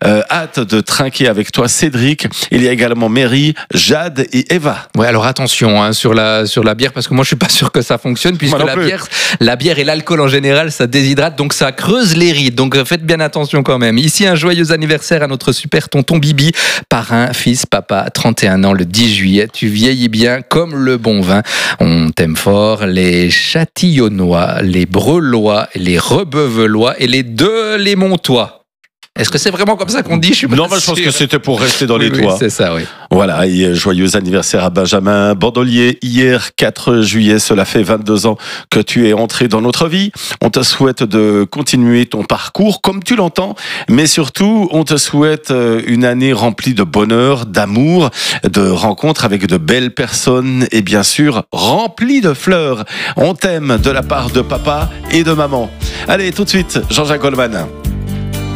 Hâte de trinquer avec toi, Cédric. Il y a également Mary, Jade et Eva. Ouais, alors attention sur la bière, parce que moi je suis pas sûr que ça fonctionne, puisque la bière et l'alcool en général, ça déshydrate, donc ça creuse les rides. Donc faites bien attention quand même. Ici, un joyeux anniversaire à notre super tonton Bibi, parrain, fils, papa, 31 ans le 10 juillet. Tu vieillis bien comme le bon vin. On t'aime fort, les Châtillonnois, les Brelois, les Rebeuvelois et les Delémontois. Est-ce que c'est vraiment comme ça qu'on dit? Je pense que c'était pour rester dans les toits. Oui, c'est ça, oui. Voilà, et joyeux anniversaire à Benjamin Bandolier. Hier, 4 juillet, cela fait 22 ans que tu es entré dans notre vie. On te souhaite de continuer ton parcours comme tu l'entends, mais surtout, on te souhaite une année remplie de bonheur, d'amour, de rencontres avec de belles personnes et bien sûr, remplie de fleurs. On t'aime de la part de papa et de maman. Allez, tout de suite, Jean-Jacques Goldman.